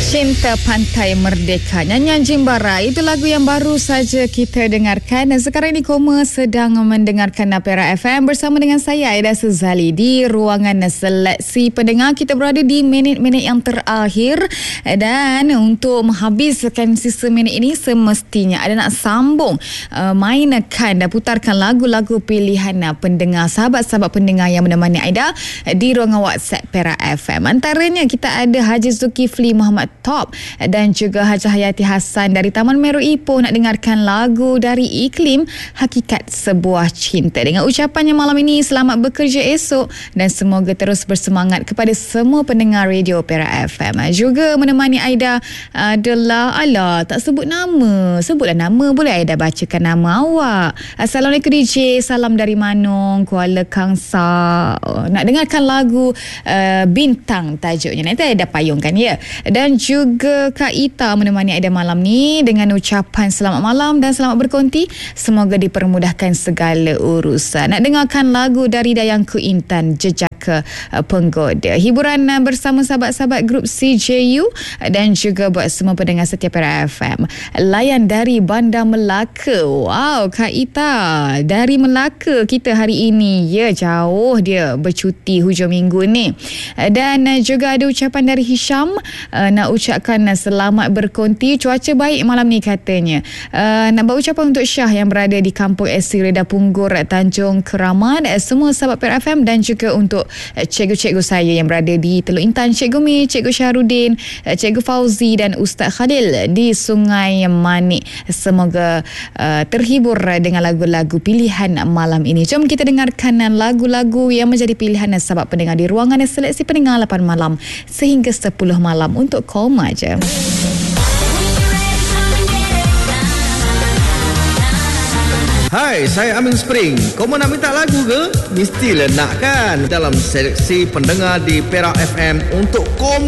Cinta Pantai Merdeka, nyanyian Jimbara. Itu lagu yang baru saja kita dengarkan. Dan sekarang ini Koma sedang mendengarkan Pera FM bersama dengan saya Aida Suzali di ruangan seleksi pendengar. Kita berada di minit-minit yang terakhir, dan untuk menghabiskan sisa minit ini semestinya ada nak sambung mainkan dan putarkan lagu-lagu pilihan pendengar, sahabat-sahabat pendengar yang menemani Aida di ruangan WhatsApp Pera FM. Antaranya kita ada Haji Zulkifli Muhammad Top dan juga Haji Hayati Hassan dari Taman Meru Ipoh nak dengarkan lagu dari Iklim, Hakikat Sebuah Cinta. Dengan ucapannya malam ini, selamat bekerja esok dan semoga terus bersemangat kepada semua pendengar Radio Pera FM. Juga menemani Aida adalah, tak sebut nama, sebutlah nama, boleh Aida bacakan nama awak. Assalamualaikum DJ, salam dari Manong, Kuala Kangsa. Nak dengarkan lagu Bintang tajuknya, nanti Aida payungkan ya. Dan juga Kak Ita menemani Aida malam ni dengan ucapan selamat malam dan selamat berkonti, semoga dipermudahkan segala urusan. Nak dengarkan lagu dari Dayangku Intan, Jejaka Penggoda. Hiburan bersama sahabat-sahabat grup CJU dan juga buat semua pendengar setia Pera FM. Layan dari Bandar Melaka. Wow, Kak Ita dari Melaka kita hari ini. Ya, jauh dia bercuti hujung minggu ni. Dan juga ada ucapan dari Hisham, nak ucapkan selamat berkonti, cuaca baik malam ni katanya. Nak berucapan untuk Syah yang berada di Kampung SC Reda Punggur, Tanjung Keramat, semua sahabat Pera FM, dan juga untuk cikgu-cikgu saya yang berada di Teluk Intan, Cikgu Mi, Cikgu Syahrudin, Cikgu Fauzi dan Ustaz Khalil di Sungai Manik. Semoga terhibur dengan lagu-lagu pilihan malam ini. Jom kita dengarkan lagu-lagu yang menjadi pilihan sahabat pendengar di ruangan seleksi pendengar 8 malam sehingga 10 malam untuk Koma je. Hai, saya Amin Spring. Kau nak minta lagu ke? Mestilah nak kan? Dalam seleksi pendengar di Pera FM untuk Koma.